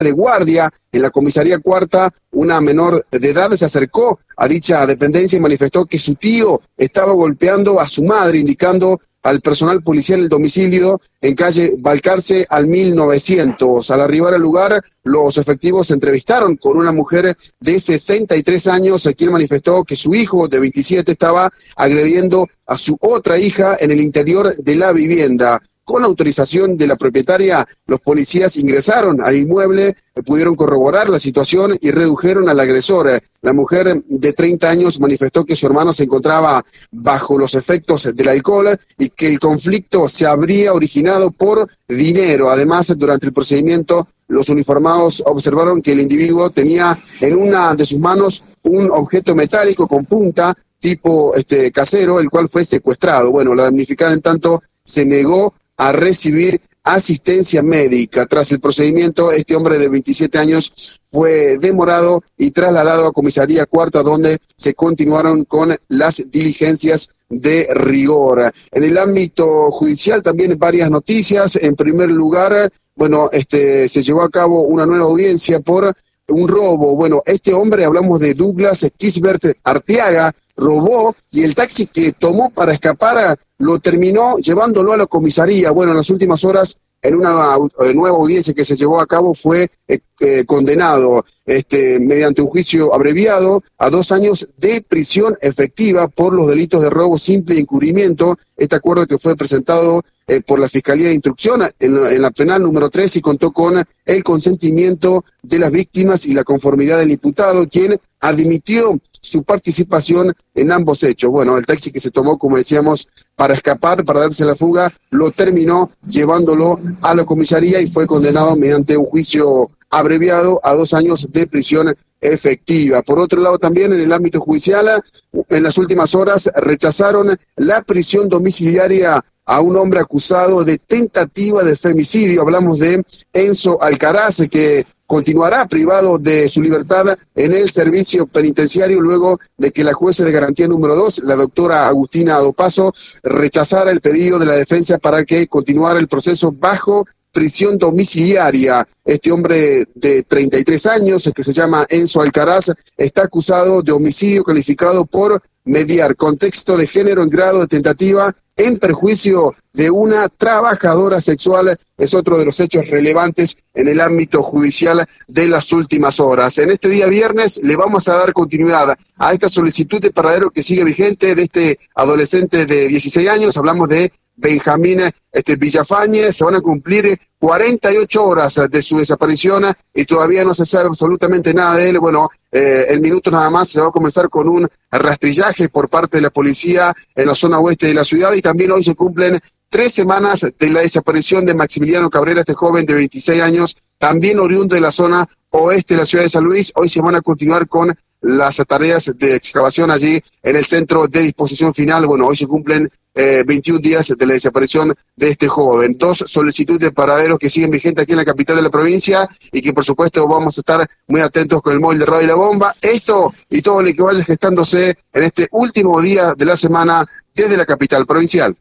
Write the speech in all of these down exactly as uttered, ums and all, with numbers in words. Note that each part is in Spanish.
de guardia en la comisaría cuarta, una menor de edad se acercó a dicha dependencia y manifestó que su tío estaba golpeando a su madre, indicando al personal policial el domicilio en calle Balcarce al mil novecientos. Al arribar al lugar, los efectivos se entrevistaron con una mujer de sesenta y tres años, quien manifestó que su hijo de veintisiete estaba agrediendo a su otra hija en el interior de la vivienda. Con autorización de la propietaria, los policías ingresaron al inmueble, pudieron corroborar la situación y redujeron al agresor. La mujer de treinta años manifestó que su hermano se encontraba bajo los efectos del alcohol y que el conflicto se habría originado por dinero. Además, durante el procedimiento, los uniformados observaron que el individuo tenía en una de sus manos un objeto metálico con punta tipo este, casero, el cual fue secuestrado. Bueno, la damnificada en tanto se negó a recibir asistencia médica. Tras el procedimiento, este hombre de veintisiete años fue demorado y trasladado a comisaría cuarta, donde se continuaron con las diligencias de rigor. En el ámbito judicial también varias noticias. En primer lugar, bueno, este se llevó a cabo una nueva audiencia por un robo. Bueno, este hombre, hablamos de Douglas Kisbert Arteaga, robó y el taxi que tomó para escapar lo terminó llevándolo a la comisaría. Bueno, en las últimas horas, en una eh, nueva audiencia que se llevó a cabo, fue eh, eh, condenado este, mediante un juicio abreviado a dos años de prisión efectiva por los delitos de robo simple y encubrimiento. Este acuerdo que fue presentado eh, por la Fiscalía de Instrucción en, en la penal número tres y contó con el consentimiento de las víctimas y la conformidad del imputado, quien admitió su participación en ambos hechos. Bueno, el taxi que se tomó, como decíamos, para escapar, para darse la fuga, lo terminó llevándolo a la comisaría y fue condenado mediante un juicio abreviado a dos años de prisión efectiva. Por otro lado, también en el ámbito judicial, en las últimas horas rechazaron la prisión domiciliaria a un hombre acusado de tentativa de femicidio. Hablamos de Enzo Alcaraz, que continuará privado de su libertad en el servicio penitenciario luego de que la jueza de garantía número dos, la doctora Agustina Dopazo, rechazara el pedido de la defensa para que continuara el proceso bajo prisión domiciliaria. Este hombre de treinta y tres años, que se llama Enzo Alcaraz, está acusado de homicidio calificado por mediar contexto de género en grado de tentativa en perjuicio de una trabajadora sexual. Es otro de los hechos relevantes en el ámbito judicial de las últimas horas. En este día viernes le vamos a dar continuidad a esta solicitud de paradero que sigue vigente de este adolescente de dieciséis años. Hablamos de Benjamín este, Villafañe. Se van a cumplir cuarenta y ocho horas de su desaparición y todavía no se sabe absolutamente nada de él. Bueno, eh, el minuto nada más se va a comenzar con un rastrillaje por parte de la policía en la zona oeste de la ciudad, y también hoy se cumplen tres semanas de la desaparición de Maximiliano Cabrera, este joven de veintiséis años, también oriundo de la zona oeste de la ciudad de San Luis. Hoy se van a continuar con las tareas de excavación allí en el centro de disposición final. Bueno, hoy se cumplen eh, veintiún días de la desaparición de este joven. Dos solicitudes de paraderos que siguen vigentes aquí en la capital de la provincia y que por supuesto vamos a estar muy atentos con el móvil de Radio La Bomba. Esto y todo lo que vaya gestándose en este último día de la semana desde la capital provincial.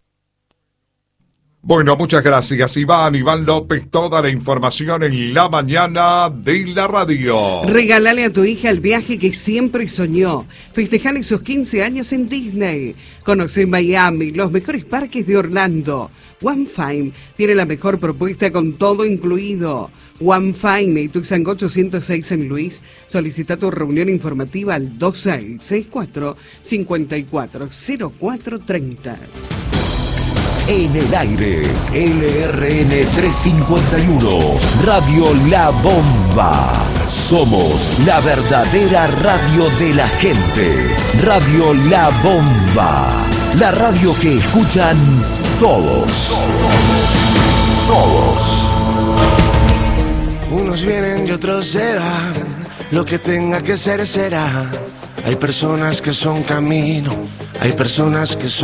Bueno, muchas gracias, Iván. Iván López, toda la información en la mañana de la radio. Regálale a tu hija el viaje que siempre soñó. Festejar sus quince años en Disney. Conoce Miami, los mejores parques de Orlando. One Fine tiene la mejor propuesta con todo incluido. One Fine y Tuxango ochocientos seis San Luis. Solicita tu reunión informativa al dos seis seis cuatro, cinco cuatro cero cuatro tres cero. En el aire, L R N trescientos cincuenta y uno, Radio La Bomba. Somos la verdadera radio de la gente. Radio La Bomba. La radio que escuchan todos. Todos. Unos vienen y otros se van. Lo que tenga que ser será. Hay personas que son camino. Hay personas que son